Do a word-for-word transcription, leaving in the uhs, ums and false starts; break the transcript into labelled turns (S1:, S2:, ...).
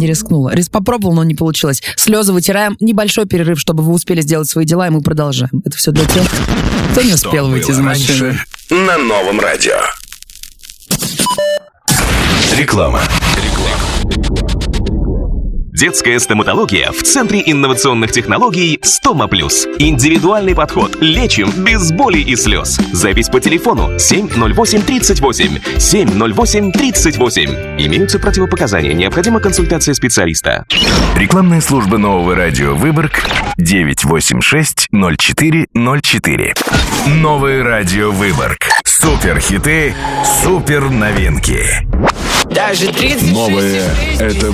S1: не рискнула. Рис попробовал, но не получилось. Слезы вытираем. Небольшой перерыв, чтобы вы успели сделать свои дела, и мы продолжаем. Это все для тех, кто не успел выйти из машины.
S2: На Новом радио. Реклама.
S3: Детская стоматология в Центре инновационных технологий Стома Плюс. Индивидуальный подход. Лечим без боли и слез. Запись по телефону семь ноль восемь тридцать восемь. семь ноль восемь тридцать восемь. Имеются противопоказания. Необходима консультация специалиста.
S2: Рекламная служба Нового радио Выборг девять восемь шесть ноль четыре ноль четыре. Новое радио Выборг. Супер хиты, супер новинки.
S4: Даже тридцать шесть
S2: Новое — это